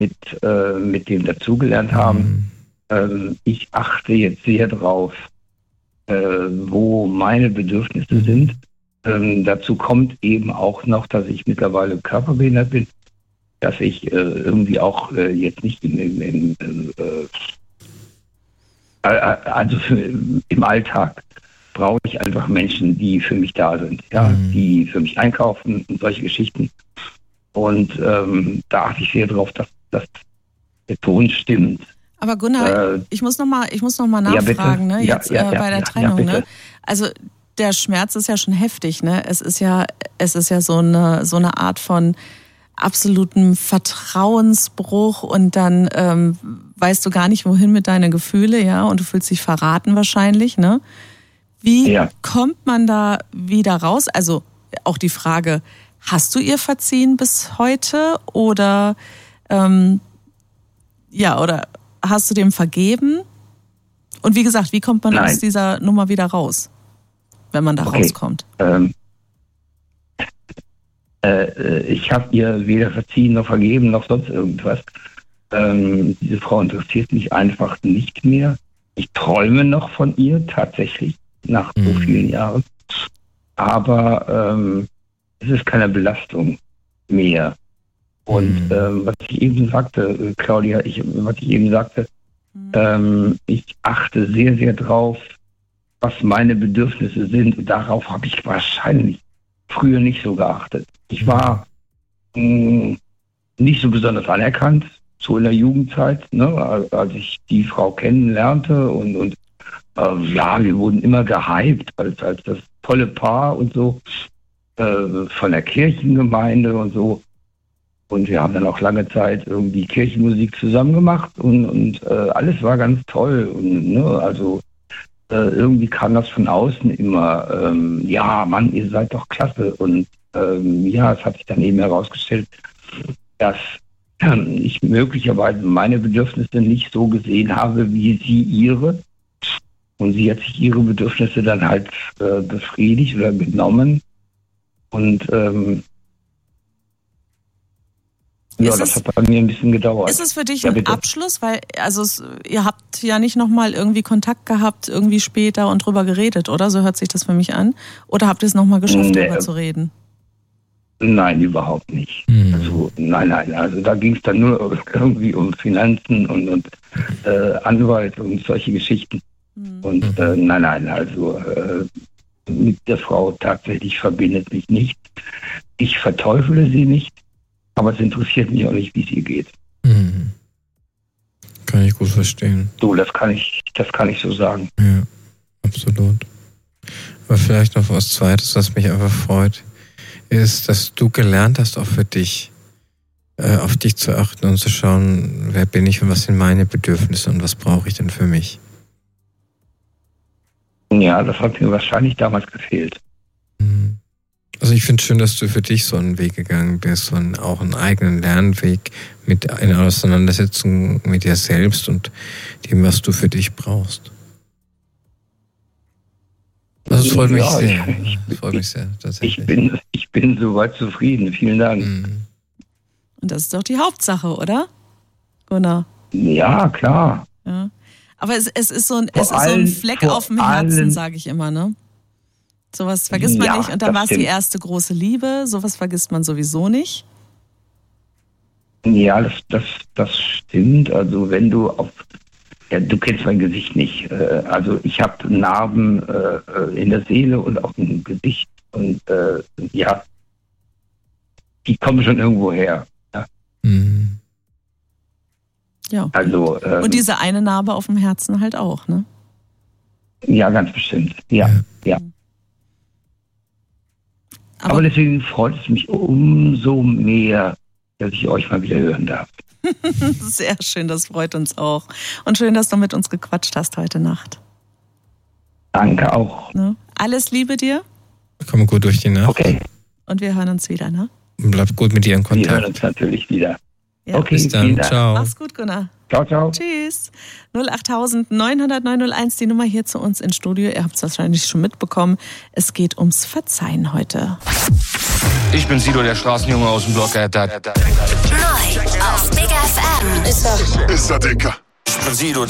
mit dem dazugelernt haben. Ich achte jetzt sehr drauf, wo meine Bedürfnisse sind. Dazu kommt eben auch noch, dass ich mittlerweile körperbehindert bin, dass ich irgendwie auch jetzt nicht also im Alltag brauche ich einfach Menschen, die für mich da sind, die für mich einkaufen und solche Geschichten. Und da achte ich sehr drauf, dass der Ton stimmt. Aber Gunnar, ich muss noch mal nachfragen, ne? Jetzt bei der Trennung, ne? Also der Schmerz ist ja schon heftig, ne? Es ist ja so eine Art von absolutem Vertrauensbruch und dann weißt du gar nicht, wohin mit deinen Gefühlen, ja, und du fühlst dich verraten wahrscheinlich, ne? Wie kommt man da wieder raus? Also auch die Frage, hast du ihr verziehen bis heute oder oder hast du dem vergeben? Und wie gesagt, wie kommt man aus dieser Nummer wieder raus, wenn man da rauskommt? Ich habe ihr weder verziehen noch vergeben noch sonst irgendwas. Diese Frau interessiert mich einfach nicht mehr. Ich träume noch von ihr tatsächlich nach so vielen Jahren. Aber es ist keine Belastung mehr. Und was ich eben sagte, Claudia, ich achte sehr, sehr drauf, was meine Bedürfnisse sind. Und darauf habe ich wahrscheinlich früher nicht so geachtet. Ich war nicht so besonders anerkannt, so in der Jugendzeit, ne, als ich die Frau kennenlernte. Und wir wurden immer gehypt als das tolle Paar und so von der Kirchengemeinde und so. Und wir haben dann auch lange Zeit irgendwie Kirchenmusik zusammen gemacht und alles war ganz toll. Und, irgendwie kam das von außen immer, Mann, ihr seid doch klasse. Und es hat sich dann eben herausgestellt, dass ich möglicherweise meine Bedürfnisse nicht so gesehen habe, wie sie ihre. Und sie hat sich ihre Bedürfnisse dann halt befriedigt oder genommen. Und das hat bei mir ein bisschen gedauert. Ist es für dich ein Abschluss? Weil, ihr habt ja nicht nochmal irgendwie Kontakt gehabt, irgendwie später und drüber geredet, oder? So hört sich das für mich an. Oder habt ihr es nochmal geschafft, drüber zu reden? Nein, überhaupt nicht. Also, nein. Also da ging es dann nur irgendwie um Finanzen und Anwalt und solche Geschichten. Und mit der Frau tatsächlich verbindet mich nicht. Ich verteufele sie nicht. Aber es interessiert mich auch nicht, wie es ihr geht. Kann ich gut verstehen. So, das kann ich so sagen. Ja, absolut. Aber vielleicht noch was Zweites, was mich einfach freut, ist, dass du gelernt hast, auch für dich, auf dich zu achten und zu schauen, wer bin ich und was sind meine Bedürfnisse und was brauche ich denn für mich. Ja, das hat mir wahrscheinlich damals gefehlt. Also ich finde es schön, dass du für dich so einen Weg gegangen bist und auch einen eigenen Lernweg in Auseinandersetzung mit dir selbst und dem, was du für dich brauchst. Also es freut mich sehr. Das freut mich sehr, tatsächlich. Ich bin soweit zufrieden. Vielen Dank. Und das ist doch die Hauptsache, oder? Gunnar? Ja, klar. Ja. Aber es ist so ein Fleck auf dem Herzen, sage ich immer, ne? Sowas vergisst man nicht. Und dann war es die erste große Liebe. Sowas vergisst man sowieso nicht. Ja, das stimmt. Also wenn du du kennst mein Gesicht nicht. Also ich habe Narben in der Seele und auch im Gesicht. Und die kommen schon irgendwo her. Ja. Ja. Also, und diese eine Narbe auf dem Herzen halt auch, ne? Ja, ganz bestimmt. Ja. Aber deswegen freut es mich umso mehr, dass ich euch mal wieder hören darf. Sehr schön, das freut uns auch. Und schön, dass du mit uns gequatscht hast heute Nacht. Danke auch. Ne? Alles Liebe dir. Komm gut durch die Nacht. Okay. Und wir hören uns wieder, ne? Und bleib gut mit dir in Kontakt. Wir hören uns natürlich wieder. Ja. Okay, bis dann. Ciao. Mach's gut, Gunnar. Ciao, ciao. Tschüss. 08000 900 901, die Nummer hier zu uns ins Studio. Ihr habt es wahrscheinlich schon mitbekommen. Es geht ums Verzeihen heute. Ich bin Sido, der Straßenjunge aus dem Block. Neu auf Mega FM. Ist er, Dicker. Ich bin Sido,